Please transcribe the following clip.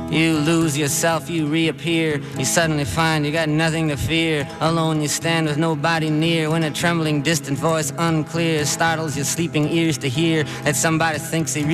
You lose yourself, you reappear. You suddenly find you got nothing to fear. Alone you stand with nobody near, when a trembling distant voice unclear startles your sleeping ears to hear that somebody thinks they